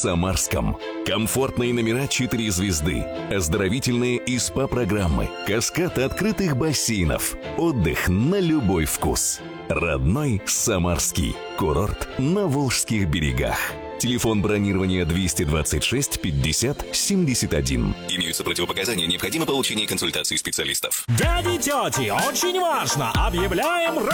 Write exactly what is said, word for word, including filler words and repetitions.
Самарском. Комфортные номера четыре звезды, оздоровительные и СПА-программы, каскад открытых бассейнов, отдых на любой вкус. Родной Самарский. Курорт на Волжских берегах. Телефон бронирования двести двадцать шесть пятьдесят семьдесят один. Имеются противопоказания, необходимо получение консультации специалистов. Дяди, тети, очень важно! Объявляем